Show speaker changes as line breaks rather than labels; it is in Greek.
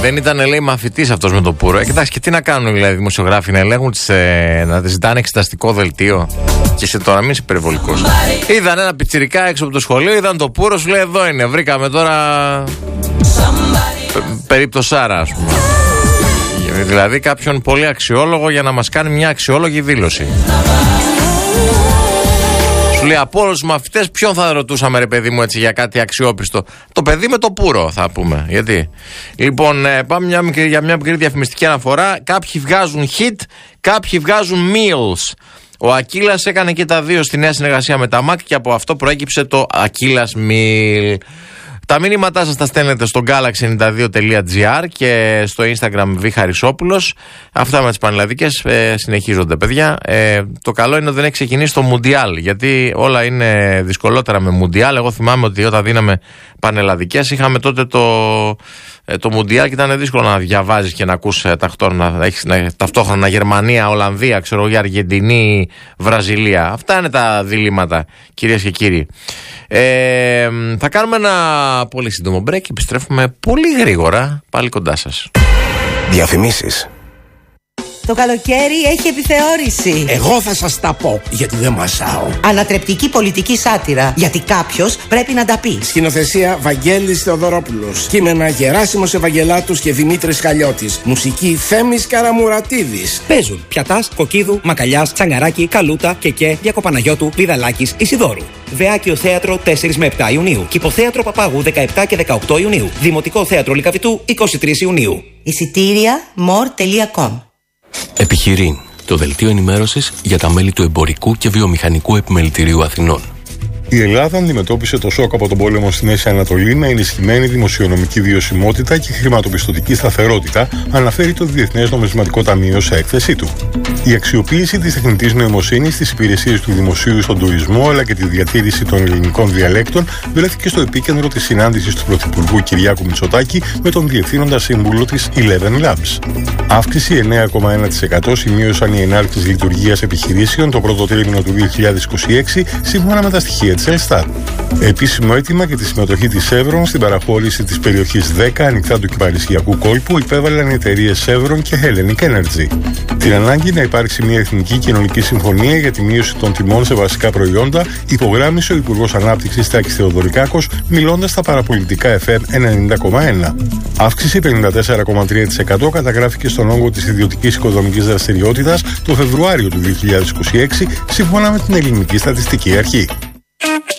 Δεν ήταν, λέει, μαθητής αυτός με το πουρο. Κοιτάξτε, και τι να κάνουν δηλαδή οι δημοσιογράφοι, να ελέγχουν να ζητάνε εξεταστικό δελτίο. Και σε τώρα, μην είσαι υπερβολικός. Είδαν ένα πιτσιρικά έξω από το σχολείο, είδαν το πουρο, σου λέει εδώ είναι. Βρήκαμε τώρα περίπτωσάρα, ας πούμε. Δηλαδή κάποιον πολύ αξιόλογο για να μας κάνει μια αξιόλογη δήλωση. Σου λέει από όλους τους μαθητές ποιον θα ρωτούσαμε, ρε παιδί μου, έτσι για κάτι αξιόπιστο? Το παιδί με το πουρο, θα πούμε. Γιατί? Λοιπόν, πάμε για μια μικρή διαφημιστική αναφορά. Κάποιοι βγάζουν hit, κάποιοι βγάζουν meals. Ο Ακύλας έκανε και τα δύο στη νέα συνεργασία με τα Mac και από αυτό προέκυψε το Ακύλας Meal. Τα μήνυματά σας τα στέλνετε στο galaxy92.gr και στο Instagram Β.Χαρισόπουλος. Αυτά με τις πανελλαδικές συνεχίζονται, παιδιά. Το καλό είναι ότι δεν έχει ξεκινήσει το Μουντιάλ, γιατί όλα είναι δυσκολότερα με Μουντιάλ. Εγώ θυμάμαι ότι όταν δίναμε πανελλαδικές είχαμε τότε το Μουντιάλ και ήταν δύσκολο να διαβάζεις και να ακούς ταυτόχρονα Γερμανία, Ολλανδία, ξέρω εγώ, Αργεντινή, Βραζιλία. Αυτά είναι τα διλήμματα, κυρίες και κύριοι. Θα κάνουμε ένα πολύ σύντομο break και επιστρέφουμε πολύ γρήγορα πάλι κοντά σας.
Διαφημίσεις.
Το καλοκαίρι έχει επιθεώρηση.
Εγώ θα σας τα πω, γιατί δεν μασάω.
Ανατρεπτική πολιτική σάτυρα, γιατί κάποιος πρέπει να τα πει.
Σκηνοθεσία Βαγγέλης Θεοδωρόπουλος. Κείμενα Γεράσιμος Ευαγγελάτους και Δημήτρης Χαλιώτης. Μουσική Θέμης Καραμουρατίδης.
Παίζουν Πιατάς, Κοκκίδου, Μακαλιάς, Τσαγκαράκη, Καλούτα, Κεκέ, Διακοπαναγιώτου, Βιδαλάκης, Ισιδώρου. Βεάκιο Θέατρο 4 με 7 Ιουνίου. Κηποθέατρο Παπάγου 17 και 18 Ιουνίου. Δημοτικό Θέατρο Λυκαβητού 23 Ιουνίου.
Εισιτήρια more.com.
Επιχειρήν, το δελτίο ενημέρωσης για τα μέλη του Εμπορικού και Βιομηχανικού Επιμελητηρίου Αθηνών.
Η Ελλάδα αντιμετώπισε το σοκ από τον πόλεμο στη Μέση Ανατολή με ενισχυμένη δημοσιονομική βιωσιμότητα και χρηματοπιστωτική σταθερότητα, αναφέρει το Διεθνές Νομισματικό Ταμείο σε έκθεσή του. Η αξιοποίηση της τεχνητής νοημοσύνης στις υπηρεσίες του δημοσίου στον τουρισμό αλλά και τη διατήρηση των ελληνικών διαλέκτων βρέθηκε στο επίκεντρο της συνάντησης του Πρωθυπουργού Κυριάκου Μητσοτάκη με τον Διευθύνοντα Σύμβουλο της Eleven Labs. Αύξηση 9,1% σημείωσαν οι ενάρξεις λειτουργίας επιχειρήσεων το πρώτο τρίμηνο του 2026, σύμφωνα με τα στοιχεία της Ελστάτ. Επίσημο αίτημα και τη συμμετοχή της Chevron στην παραχώρηση της περιοχής 10 ανοιχτά του κυπαρισιακού κόλπου υπέβαλαν οι εταιρείες Chevron και Hellenic Energy. Την ανάγκη να υπάρξει μια εθνική κοινωνική συμφωνία για τη μείωση των τιμών σε βασικά προϊόντα υπογράμμισε ο Υπουργός Ανάπτυξης Τάκης Θεοδωρικάκος, μιλώντας στα παραπολιτικά FM 90,1. Αύξηση 54,3% καταγράφηκε στον όγκο της ιδιωτικής οικοδομικής δραστηριότητας το Φεβρουάριο του 2026, σύμφωνα με την Ελληνική Στατιστική Αρχή.